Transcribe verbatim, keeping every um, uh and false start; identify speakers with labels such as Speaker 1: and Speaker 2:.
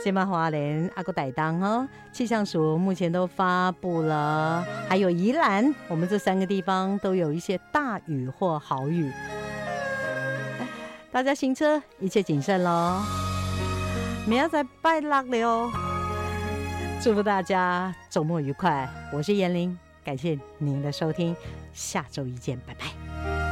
Speaker 1: 金马花莲阿哥傣当哦，气象署目前都发布了，还有宜兰，我们这三个地方都有一些大雨或豪雨，大家行车一切谨慎咯。明仔载拜六了哦，祝福大家周末愉快。我是妍玲，感谢您的收听，下周一见，拜拜。